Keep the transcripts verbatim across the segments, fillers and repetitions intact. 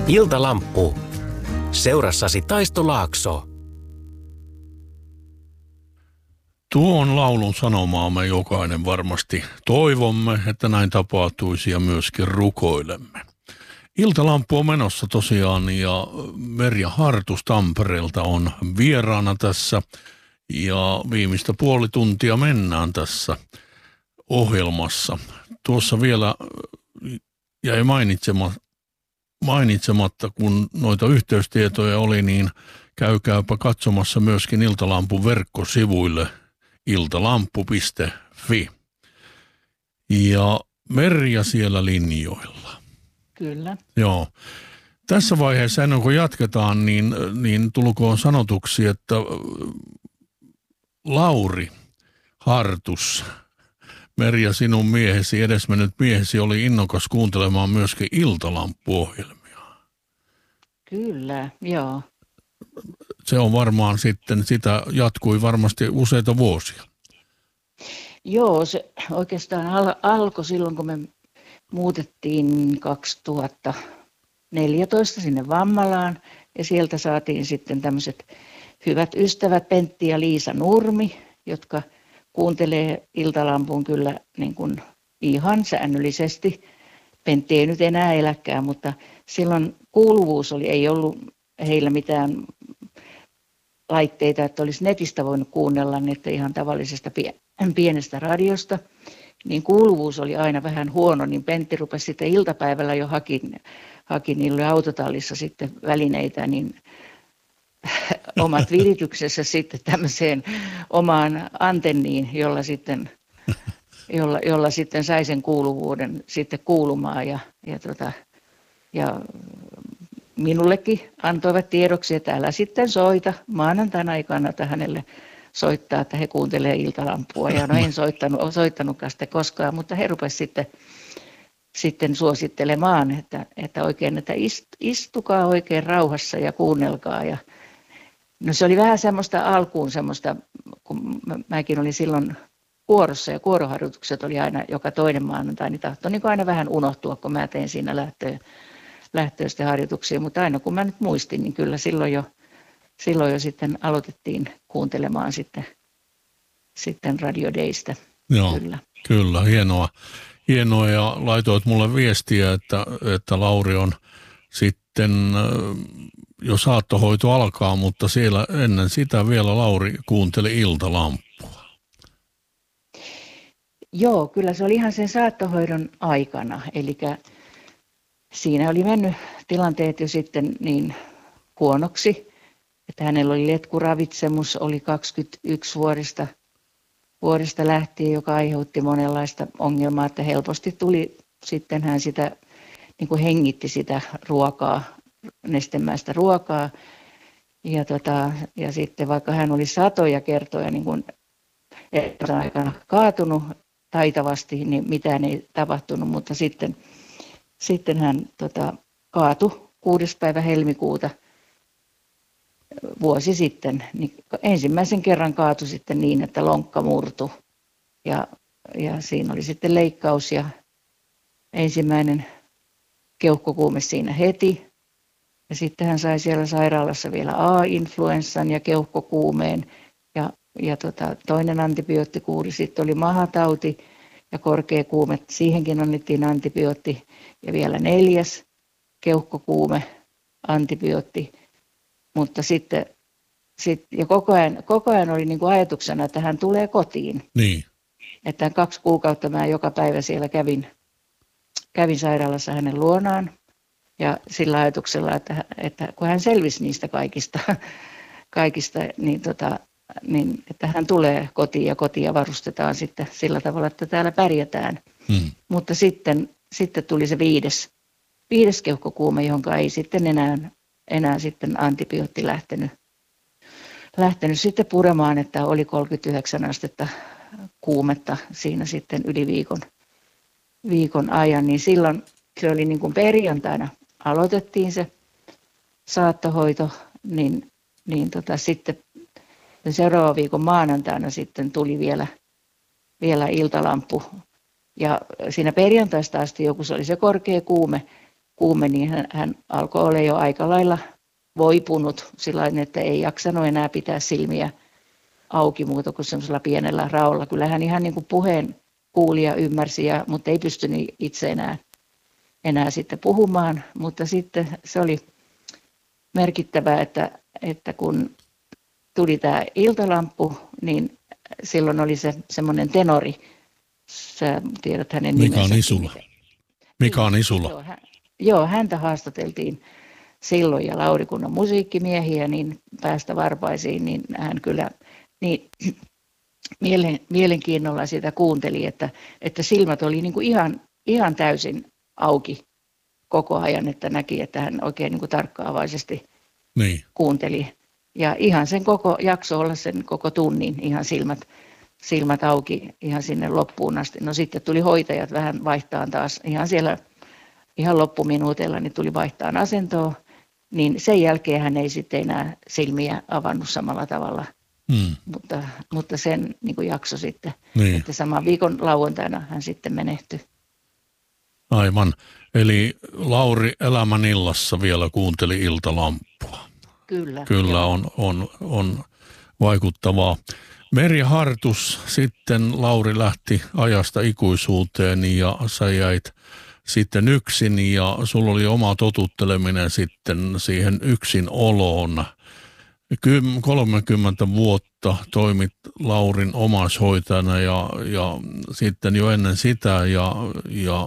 Iltalamppu. Seurassasi Taisto Laakso. Tuon laulun sanomaa me jokainen varmasti toivomme, että näin tapahtuisi ja myöskin rukoilemme. Iltalamppu on menossa tosiaan ja Merja Hartus Tampereelta on vieraana tässä ja viimeistä puoli tuntia mennään tässä ohjelmassa. Tuossa vielä jäi mainitsematta, mainitsematta kun noita yhteystietoja oli, niin käykääpä katsomassa myöskin Iltalampun verkkosivuille iltalampu piste fi. Ja Merja siellä linjoilla. Kyllä. Joo. Tässä vaiheessa ennen kuin jatketaan, niin, niin tulkoon sanotuksi, että Lauri Hartus, Merja, sinun miehesi, edesmennyt miehesi, oli innokas kuuntelemaan myöskin Iltalampu-ohjelmia. Kyllä, joo. Se on varmaan sitten, sitä jatkui varmasti useita vuosia. Joo, se oikeastaan al- alkoi silloin, kun me muutettiin kaksituhattaneljätoista sinne Vammalaan ja sieltä saatiin sitten tämmöiset hyvät ystävät Pentti ja Liisa Nurmi, jotka kuuntelee Iltalampun kyllä niin kuin ihan säännöllisesti. Pentti ei nyt enää eläkään, mutta silloin kuuluvuus oli, ei ollut heillä mitään laitteita, että olisi netistä voinut kuunnella, niin että ihan tavallisesta pienestä radiosta, niin kuuluvuus oli aina vähän huono, niin Pentti rupesi sitten iltapäivällä jo hakin, hakin niillä oli autotallissa sitten välineitä, niin omat virityksessä sitten tämmöiseen omaan antenniin, jolla sitten, jolla, jolla sitten sai sen kuuluvuuden sitten kuulumaan ja, ja, tota, ja minullekin antoivat tiedoksi, että älä sitten soita. Maanantaina ei kannata hänelle soittaa, että he kuuntelee Iltalampua. Ja no en soittanut, soittanutkaan sitä koskaan, mutta he rupesivat sitten, sitten suosittelemaan, että, että oikein, että istukaa oikein rauhassa ja kuunnelkaa. Ja no se oli vähän semmoista alkuun semmoista, kun mäkin olin silloin kuorossa ja kuoroharjoitukset oli aina joka toinen maanantai, niin tahtoi niin aina vähän unohtua, kun mä tein siinä lähtöä. lähtöistä harjoituksia, mutta aina kun mä nyt muistin, niin kyllä silloin jo, silloin jo sitten aloitettiin kuuntelemaan sitten, sitten Radio Daystä. Joo, kyllä. kyllä, hienoa. Hienoa ja laitoit mulle viestiä, että, että Lauri on sitten jo saattohoito alkaa, mutta siellä ennen sitä vielä Lauri kuunteli Iltalampua. Joo, kyllä se oli ihan sen saattohoidon aikana, eli siinä oli mennyt tilanteet jo sitten niin huonoksi, että hänellä oli letkuravitsemus, oli kaksikymmentäyksi vuodesta, vuodesta lähtien, joka aiheutti monenlaista ongelmaa, että helposti tuli sitten hän sitä, niin kuin hengitti sitä ruokaa, nestemäistä ruokaa. Ja, tota, ja sitten vaikka hän oli satoja kertoja niin kuin aikana kaatunut taitavasti, niin mitään ei tapahtunut, mutta sitten Sitten hän tota, kaatui kuudes päivä helmikuuta vuosi sitten. Niin ensimmäisen kerran kaatui sitten niin, että lonkka murtui. Ja, ja siinä oli sitten leikkaus ja ensimmäinen keuhkokuume siinä heti. Ja sitten hän sai siellä sairaalassa vielä A-influenssan ja keuhkokuumeen. Ja, ja tota, toinen antibioottikuuri sitten oli mahatauti ja korkea kuume. Siihenkin annettiin antibiootti. Ja vielä neljäs keuhkokuume, antibiootti, mutta sitten sit, ja koko ajan, koko ajan oli niin kuin ajatuksena, että hän tulee kotiin. Niin. Että kaksi kuukautta mä joka päivä siellä kävin, kävin sairaalassa hänen luonaan ja sillä ajatuksella, että, että kun hän selvisi niistä kaikista, kaikista niin, tota, niin että hän tulee kotiin ja kotia varustetaan sitten sillä tavalla, että täällä pärjätään. Hmm. Mutta sitten Sitten tuli se viides, viides keuhkokuume, johon ei sitten enää, enää sitten antibiootti lähtenyt, lähtenyt sitten puremaan, että oli kolmekymmentäyhdeksän astetta kuumetta siinä sitten yli viikon, viikon ajan. Niin silloin se oli niin kuin perjantaina aloitettiin se saattohoito, niin, niin tota sitten seuraavan viikon maanantaina sitten tuli vielä, vielä Iltalampu. Ja siinä perjantaista asti joku se oli se korkea kuume kuumeni, hän, hän alkoi olla jo aika lailla voipunut sillain, että ei jaksanut enää pitää silmiä auki muuta kuin semmoisella pienellä raolla. Kyllä hän ihan niin kuin puheen kuuli ja ymmärsi, ja, mutta ei pystynyt itse enää, enää sitten puhumaan. Mutta sitten se oli merkittävää, että, että kun tuli tämä iltalamppu, niin silloin oli se semmoinen tenori. Sä tiedät hänen nimensä. Mika Nisula. Mika Nisula. Joo, hän, joo, häntä haastateltiin silloin, ja Lauri, kun on musiikkimiehiä, niin päästä varpaisiin, niin hän kyllä niin, mielen, mielenkiinnolla sitä kuunteli, että, että silmät oli niin kuin ihan, ihan täysin auki koko ajan, että näki, että hän oikein niin kuin tarkkaavaisesti niin kuunteli. Ja ihan sen koko jakso olla sen koko tunnin, ihan silmät, silmät auki ihan sinne loppuun asti. No sitten tuli hoitajat vähän vaihtaan taas ihan siellä ihan loppuminuutilla, niin tuli vaihtaan asentoa. Niin sen jälkeen hän ei sitten enää silmiä avannut samalla tavalla, mm. mutta, mutta sen niin kuin jakso sitten, niin. että saman viikon lauantaina hän sitten menehtyi. Aivan. Eli Lauri elämän illassa vielä kuunteli iltalamppua. Kyllä. Kyllä on, on, on vaikuttavaa. Merja Hartus, sitten Lauri lähti ajasta ikuisuuteen ja sä jäit sitten yksin ja sulla oli oma totutteleminen sitten siihen yksin oloon. kolmekymmentä vuotta toimit Laurin omaishoitajana ja, ja sitten jo ennen sitä ja, ja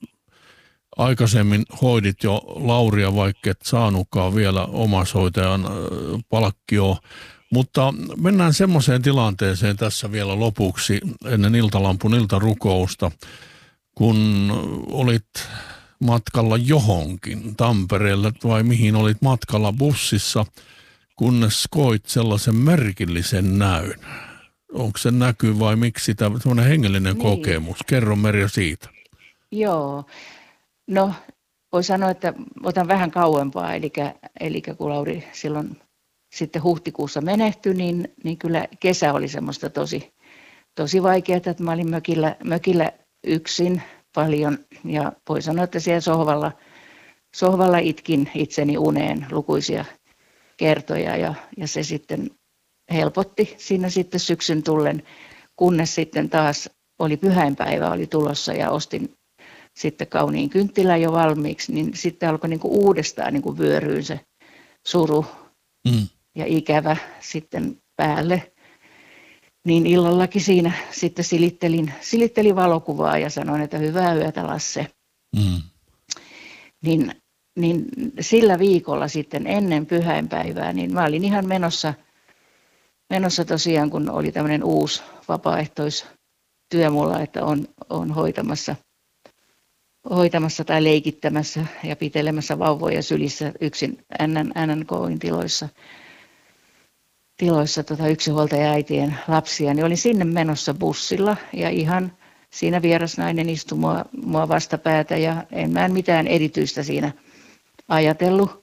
aikaisemmin hoidit jo Lauria, vaikka et saanutkaan vielä omaishoitajan palkkioon. Mutta mennään semmoiseen tilanteeseen tässä vielä lopuksi ennen iltalampun iltarukousta, kun olit matkalla johonkin Tampereelle vai mihin olit matkalla bussissa, kunnes koit sellaisen merkillisen näyn. Onko se näky vai miksi tämä semmoinen hengellinen niin. kokemus? Kerro Merja siitä. Joo, no voi sanoa, että otan vähän kauempaa, eli, eli kun Lauri silloin sitten huhtikuussa menehtyi, niin, niin kyllä kesä oli semmoista tosi, tosi vaikeaa, että mä olin mökillä, mökillä yksin paljon ja voi sanoa, että siellä sohvalla, sohvalla itkin itseni uneen lukuisia kertoja ja, ja se sitten helpotti siinä sitten syksyn tullen, kunnes sitten taas oli pyhäinpäivä oli tulossa ja ostin sitten kauniin kynttilän jo valmiiksi, niin sitten alkoi niin kuin uudestaan niin kuin vyöryyn se suru mm. ja ikävä sitten päälle. Niin illallakin siinä sitten silittelin, silittelin valokuvaa ja sanoin, että hyvää yötä Lasse. Mm. Niin, niin sillä viikolla sitten ennen pyhäinpäivää, niin mä olin ihan menossa, menossa tosiaan, kun oli tämmöinen uusi vapaaehtoistyö mulla, että on, on hoitamassa, hoitamassa tai leikittämässä ja pitelemässä vauvoja sylissä yksin N N K:n tiloissa. tiloissa tota yksinhuoltaja-äitien lapsia, niin olin sinne menossa bussilla ja ihan siinä vierasnainen istui mua, mua vastapäätä ja en mä mitään erityistä siinä ajatellut.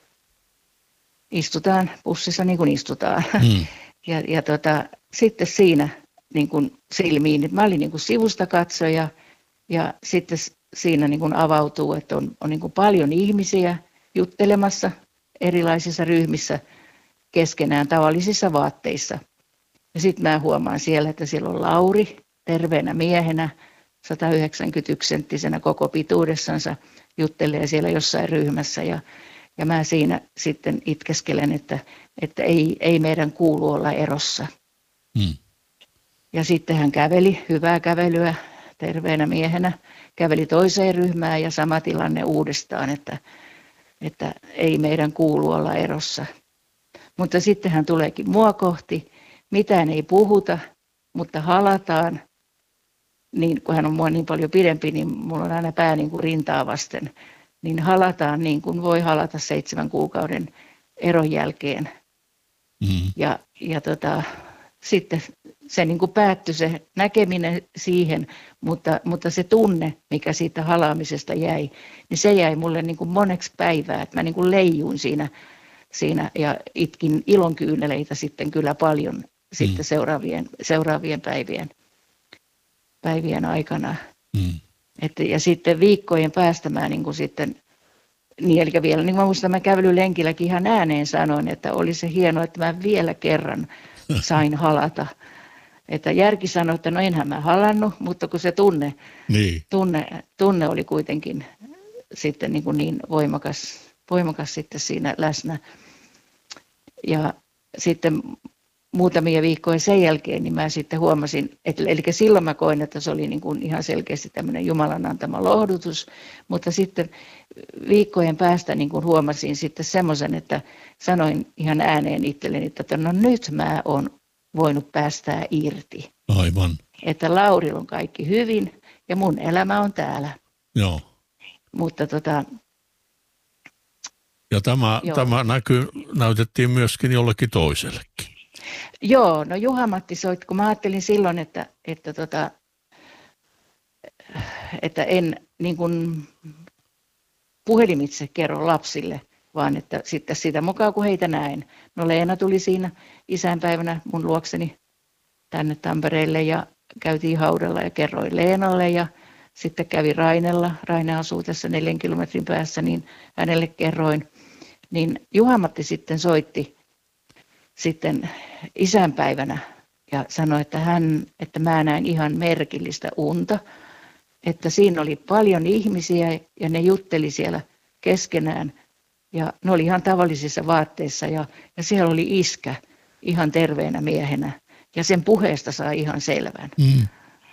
Istutaan bussissa niin kuin istutaan. Mm. Ja, ja tota, sitten siinä niin kuin silmiin, että mä olin niin kuin sivusta katsoja ja sitten siinä niin kuin avautuu, että on, on niin kuin paljon ihmisiä juttelemassa erilaisissa ryhmissä keskenään tavallisissa vaatteissa. Ja sitten mä huomaan siellä, että siellä on Lauri terveenä miehenä, sata yhdeksänkymmentäyksi senttisenä koko pituudessansa, juttelee siellä jossain ryhmässä. Ja, ja mä siinä sitten itkeskelen, että, että ei, ei meidän kuulu olla erossa. Hmm. Ja sitten hän käveli, hyvää kävelyä terveenä miehenä, käveli toiseen ryhmään ja sama tilanne uudestaan, että, että ei meidän kuulu olla erossa. Mutta sitten hän tuleekin mua kohti, mitään ei puhuta, mutta halataan. Niin, kun hän on mua niin paljon pidempi, niin mulla on aina pää niin kuin rintaa vasten. Niin halataan niin kuin voi halata seitsemän kuukauden eron jälkeen. Mm. Ja, ja tota, sitten se niin kuin päättyi se näkeminen siihen, mutta, mutta se tunne, mikä siitä halaamisesta jäi, niin se jäi mulle niin kuin moneksi päivää, että mä niin kuin leijuin siinä. Siinä ja itkin ilonkyyneleitä sitten kyllä paljon mm. sitten seuraavien, seuraavien päivien, päivien aikana. Mm. Et, ja sitten viikkojen päästä mä niin kuin sitten Niin, eli vielä, niin mä muistan, mä kävelylenkilläkin ihan ääneen sanoin, että oli se hienoa, että mä vielä kerran sain halata. Että järki sanoi, että no enhän mä halannut, mutta kun se tunne, Niin. tunne, tunne oli kuitenkin sitten niin, kuin niin voimakas, voimakas sitten siinä läsnä. Ja sitten muutamia viikkoja sen jälkeen, niin mä sitten huomasin, että, eli silloin mä koin, että se oli niin kuin ihan selkeästi tämmöinen Jumalan antama lohdutus, mutta sitten viikkojen päästä niin kuin huomasin sitten semmoisen, että sanoin ihan ääneen itselleni, että no nyt mä oon voinut päästää irti. Aivan. Että Laurilla on kaikki hyvin ja mun elämä on täällä. Joo. Mutta tota... Ja tämä, Joo. tämä näky, näytettiin myöskin jollekin toisellekin. Joo, no Juha-Matti soit, kun mä ajattelin silloin, että, että, tota, että en niin kuin puhelimitse kerro lapsille, vaan että sitten sitä mukaan kun heitä näin. No Leena tuli siinä isänpäivänä mun luokseni tänne Tampereelle ja käytiin haudalla ja kerroin Leenalle ja sitten kävi Rainella. Raine asuu tässä neljän kilometrin päässä, niin hänelle kerroin. Niin Juha-Matti sitten soitti sitten isänpäivänä ja sanoi, että, hän, että mä näin ihan merkillistä unta, että siinä oli paljon ihmisiä ja ne jutteli siellä keskenään ja ne oli ihan tavallisissa vaatteissa ja, ja siellä oli iskä ihan terveenä miehenä ja sen puheesta sai ihan selvän. Mm.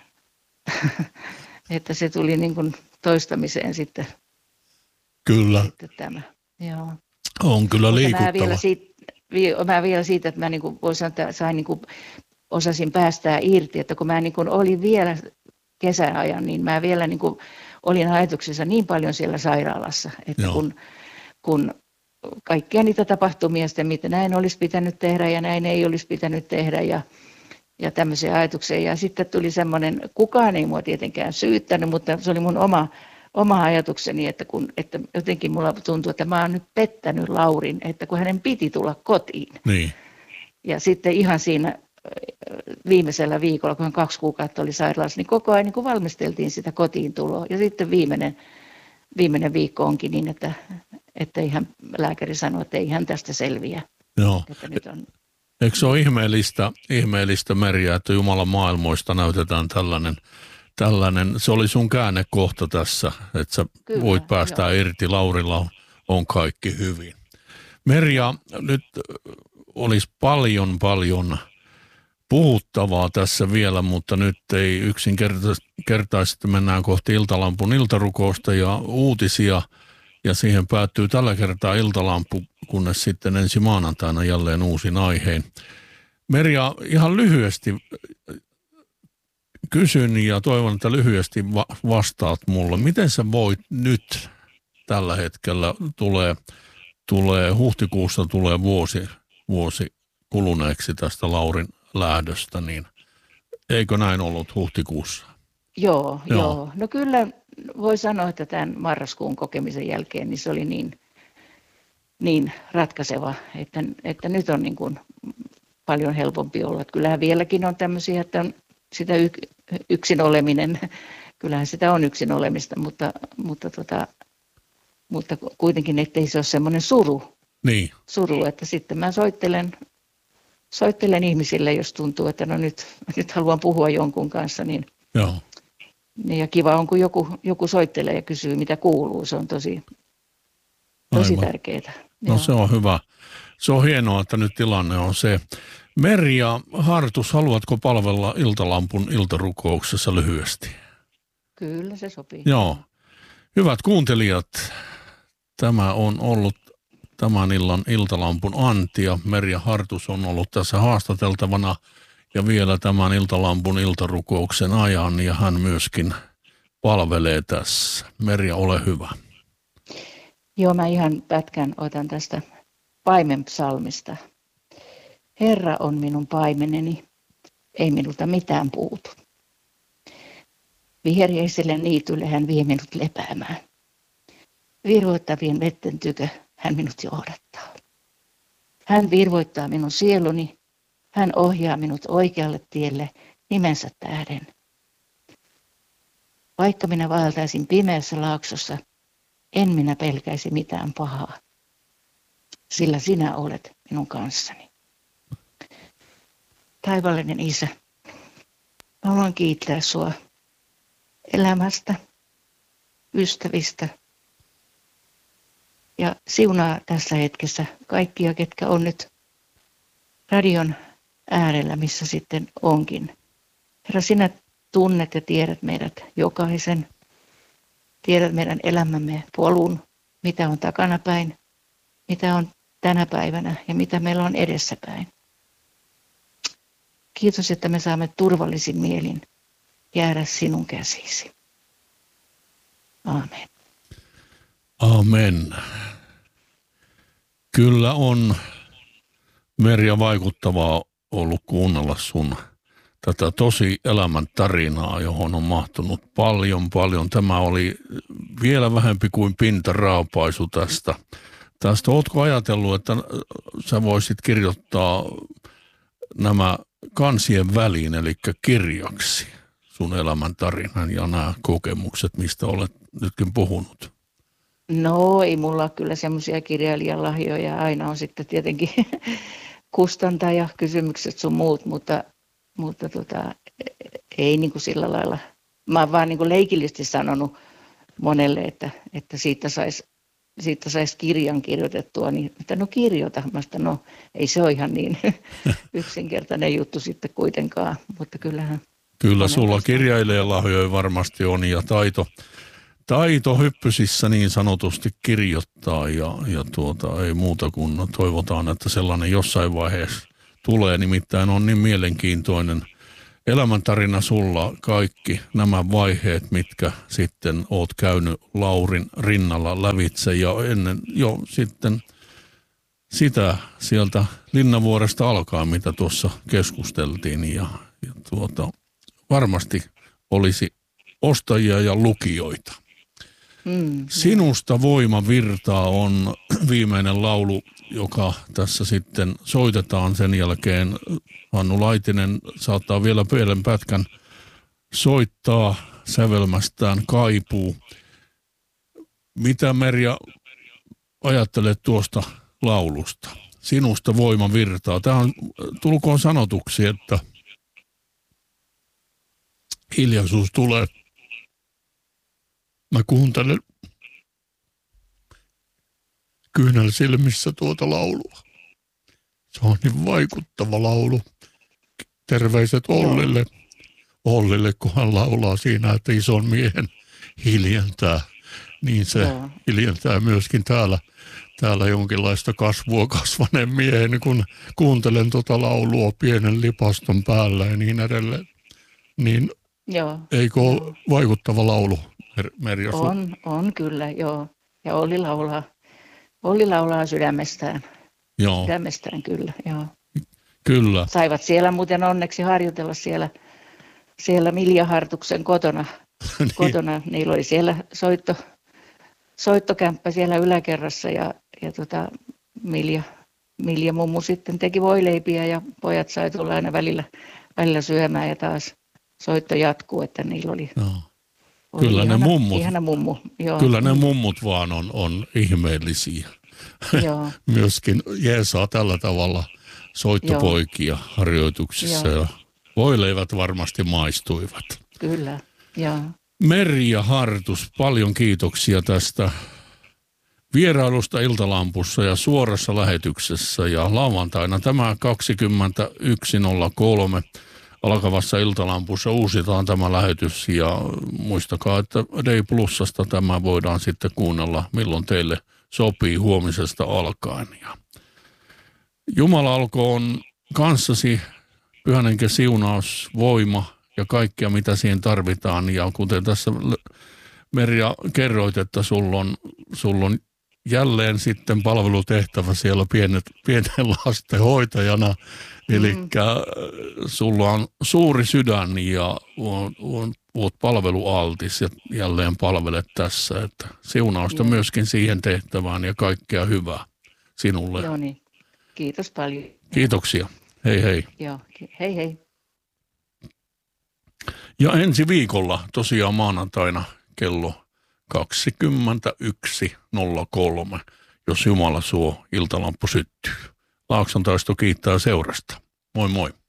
Että se tuli niin kuin toistamiseen sitten. Kyllä. Sitten tämä. Joo. On kyllä liikuttava. Mä vielä siitä, mä vielä siitä että mä niin kuin voin sanoa, että sain niin kuin osasin päästää irti, että kun mä niin kuin olin vielä kesän ajan, niin mä vielä niin kuin olin ajatuksissa niin paljon siellä sairaalassa, että kun, kun kaikkia niitä tapahtumia, sitten, mitä näin olisi pitänyt tehdä ja näin ei olisi pitänyt tehdä ja, ja tämmöisiä ajatuksia. Ja sitten tuli semmoinen, kukaan ei mua tietenkään syyttänyt, mutta se oli mun oma, oma ajatukseni, että, kun, että jotenkin mulla tuntuu, että mä oon nyt pettänyt Laurin, että kun hänen piti tulla kotiin. Niin. Ja sitten ihan siinä viimeisellä viikolla, kun hän kaksi kuukautta oli sairaalassa, niin koko ajan niin kun valmisteltiin sitä kotiin tuloa. Ja sitten viimeinen, viimeinen viikko onkin niin, että, että ihan lääkäri sanoi, että ei hän tästä selviä. Joo. Että nyt on... Eikö se ole ihmeellistä, ihmeellistä Merja, että Jumalan maailmoista näytetään tällainen, tällainen, se oli sun käännekohta tässä, että sä Kyllä, voit päästä joo. irti, Laurilla on, on kaikki hyvin. Merja, nyt olisi paljon, paljon puhuttavaa tässä vielä, mutta nyt ei yksinkertaisesti mennään kohti Iltalampun iltarukousta ja uutisia. Ja siihen päättyy tällä kertaa Iltalampu, kunnes sitten ensi maanantaina jälleen uusin aiheen. Merja, ihan lyhyesti kysyn ja toivon, että lyhyesti vastaat mulle. Miten sä voit nyt tällä hetkellä, tulee, tulee huhtikuussa tulee vuosi, vuosi kuluneeksi tästä Laurin lähdöstä, niin eikö näin ollut huhtikuussa? Joo, joo. joo. No kyllä voi sanoa, että tämän marraskuun kokemisen jälkeen niin se oli niin, niin ratkaiseva, että, että nyt on niin kuin paljon helpompi olla. Että kyllähän vieläkin on tämmöisiä, että on sitä yksin oleminen, kyllähän sitä on yksin olemista, mutta, mutta, tota, mutta kuitenkin ettei se ole semmoinen suru, niin. suru, että sitten mä soittelen Soittelen ihmisille, jos tuntuu, että no nyt, nyt haluan puhua jonkun kanssa, niin, Joo. niin ja kiva on, kun joku, joku soittelee ja kysyy, mitä kuuluu. Se on tosi, tosi tärkeää. No Joo. Se on hyvä. Se on hienoa, että nyt tilanne on se. Merja Hartus, haluatko palvella Iltalampun iltarukouksessa lyhyesti? Kyllä, se sopii. Joo. Hyvät kuuntelijat, tämä on ollut tämän illan Iltalampun Antti ja Merja Hartus on ollut tässä haastateltavana ja vielä tämän Iltalampun iltarukouksen ajan ja hän myöskin palvelee tässä. Merja, ole hyvä. Joo, mä ihan pätkän otan tästä paimenpsalmista. Herra on minun paimeneni, ei minulta mitään puutu. Viheriäiselle niitylle hän vie minut lepäämään. Virvoittavien vetten tykö hän minut johdattaa. Hän virvoittaa minun sieluni, hän ohjaa minut oikealle tielle nimensä tähden. Vaikka minä vaeltaisin pimeässä laaksossa, en minä pelkäisi mitään pahaa, sillä sinä olet minun kanssani. Taivaallinen Isä, mä haluan kiittää sua elämästä, ystävistä ja siunaa tässä hetkessä kaikkia, ketkä on nyt radion äärellä, missä sitten onkin. Herra, sinä tunnet ja tiedät meidät jokaisen. Tiedät meidän elämämme polun, mitä on takanapäin, mitä on tänä päivänä ja mitä meillä on edessäpäin. Kiitos, että me saamme turvallisin mielin jäädä sinun käsisi. Aamen. Amen. Kyllä on, Merja, vaikuttavaa ollut kuunnella sun tätä tosi elämän tarinaa, johon on mahtunut paljon, paljon. Tämä oli vielä vähempi kuin pintaraapaisu tästä. Tästä ootko ajatellut, että sä voisit kirjoittaa nämä kansien väliin, eli kirjaksi sun elämän tarinan ja nämä kokemukset, mistä olet nytkin puhunut? No, ei mulla ole kyllä semmoisia kirjailijan lahjoja. Aina on sitten tietenkin kustantaja, kysymykset sun muut, mutta, mutta tota, ei niin kuin sillä lailla. Mä oon vaan niin kuin leikillisesti sanonut monelle, että, että siitä saisi siitä sais kirjan kirjoitettua, niin että no kirjoita. Mä sitä, no ei se ole ihan niin yksinkertainen juttu sitten kuitenkaan, mutta kyllähän. Kyllä sulla kirjailijalahjoja varmasti on ja taito. Taito hyppysissä niin sanotusti kirjoittaa ja, ja tuota, ei muuta kuin toivotaan, että sellainen jossain vaiheessa tulee. Nimittäin on niin mielenkiintoinen elämäntarina sulla kaikki nämä vaiheet, mitkä sitten oot käynyt Laurin rinnalla lävitse ja ennen jo sitten sitä sieltä Linnavuoresta alkaa, mitä tuossa keskusteltiin ja, ja tuota, varmasti olisi ostajia ja lukijoita. Mm, Sinusta voima virtaa on viimeinen laulu, joka tässä sitten soitetaan. Sen jälkeen Hannu Laitinen saattaa vielä pienen pätkän soittaa sävelmästään Kaipuu. Mitä, Merja, ajattelet tuosta laulusta? Sinusta voima virtaa. Tämä on, tulkoon sanotuksi, että hiljaisuus tulee. Mä kuuntelen kyynel silmissä tuota laulua. Se on niin vaikuttava laulu. Terveiset Ollille. Ollille, kun hän laulaa siinä, että ison miehen hiljentää. Niin se Joo. hiljentää myöskin täällä, täällä jonkinlaista kasvua kasvaneen miehen, kun kuuntelen tuota laulua pienen lipaston päällä ja niin edelleen. Niin Joo. eikö ole vaikuttava laulu? Merja, on, on kyllä, joo. Ja Olli laulaa, Olli laulaa sydämestään. Joo. Sydämestään kyllä, joo. Kyllä. Saivat siellä muuten onneksi harjoitella siellä, siellä Milja Hartuksen kotona. niin. kotona. Niillä oli siellä soitto, soittokämppä siellä yläkerrassa ja, ja tota, Milja, Milja mummu sitten teki voileipiä ja pojat sai tulla aina välillä, välillä syömään ja taas soitto jatkuu, että niillä oli... Joo. Kyllä ihana, ne mummut, ihana mummu. Joo. Kyllä ne mummut vaan on, on ihmeellisiä. Joo. Myöskin jeesaa tällä tavalla soittopoikia Joo. harjoituksissa Joo. ja voileivät varmasti maistuivat. Kyllä, joo. Merja Hartus, paljon kiitoksia tästä vierailusta Iltalampussa ja suorassa lähetyksessä ja lauantaina tämä kaksikymmentäyksi nolla kolme. Alkavassa Iltalampussa uusitaan tämä lähetys ja muistakaa, että Day Plusasta tämä voidaan sitten kuunnella milloin teille sopii huomisesta alkaen. Ja Jumala olkoon kanssasi, Pyhän Hengen siunaus, voima ja kaikkea mitä siihen tarvitaan. Ja kuten tässä Merja kerroit, että sulla on, sulla on jälleen sitten palvelutehtävä siellä pienet, pienen lasten hoitajana. Eli mm. sulla on suuri sydän ja on, on, oot palvelualtis ja jälleen palvelet tässä. Että siunausta Joo. myöskin siihen tehtävään ja kaikkea hyvää sinulle. Joo niin. Kiitos paljon. Kiitoksia. Hei hei. Joo, hei hei. Ja ensi viikolla tosiaan maanantaina kello kaksikymmentäyksi nolla kolme, jos Jumala suo, iltalampu syttyy. Laakson taisto kiittää seurasta. Moi moi.